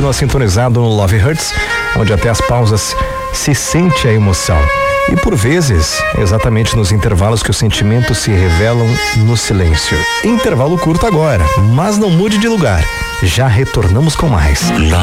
continua sintonizado no Love Hurts, onde até as pausas se sente a emoção. E por vezes, exatamente nos intervalos que os sentimentos se revelam no silêncio. Intervalo curto agora, mas não mude de lugar. Já retornamos com mais.